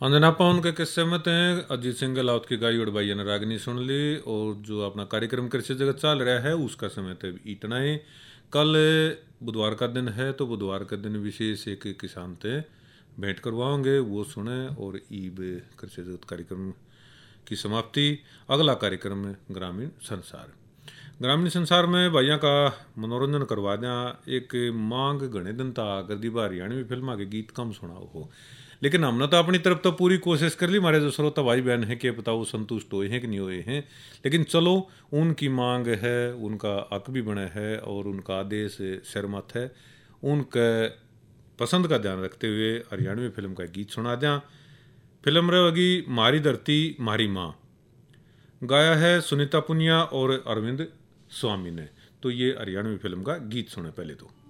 अंजनापा उनके किस्से में थे अजीत सिंह गहलोत की गाई उड़वाई ने रागनी सुन ली। और जो अपना कार्यक्रम कृषि जगत चल रहा है उसका समय थे इतना ही। कल बुधवार का दिन है तो बुधवार के दिन विशेष एक किसान थे भेंट करवाओगे वो सुने। और ईब कृषि जगत कार्यक्रम की समाप्ति अगला कार्यक्रम है ग्रामीण संसार। ग्रामीण संसार में भाइयों का मनोरंजन करवा दें। एक मांग घने दिन तक गर्दी बार हरियाणवी फिल्म के गीत कम सुनाओ हो, लेकिन हमने तो अपनी तरफ तो पूरी कोशिश कर ली। हमारे जो श्रोता भाई बहन है कि बताओ संतुष्ट हुए हैं कि नहीं हुए हैं, लेकिन चलो उनकी मांग है, उनका हक भी बने है और उनका आदेश शर्मत है। उनके पसंद का ध्यान रखते हुए हरियाणवी फिल्म का गीत सुना दें। फिल्म रहेगी मारी धरती मारी माँ, गाया है सुनीता पुनिया और अरविंद स्वामी ने। तो ये हरियाणवी फिल्म का गीत सुने पहले तो।